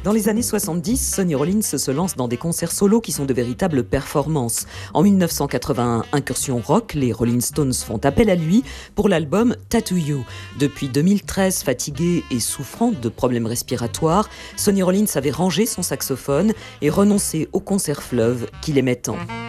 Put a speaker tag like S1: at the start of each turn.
S1: Dans les années 70, Sonny Rollins se lance dans des concerts solos qui sont de véritables performances. En 1981, incursion rock, les Rolling Stones font appel à lui pour l'album Tattoo You. Depuis 2013, fatigué et souffrant de problèmes respiratoires, Sonny Rollins avait rangé son saxophone et renoncé au concert fleuve qu'il aimait tant.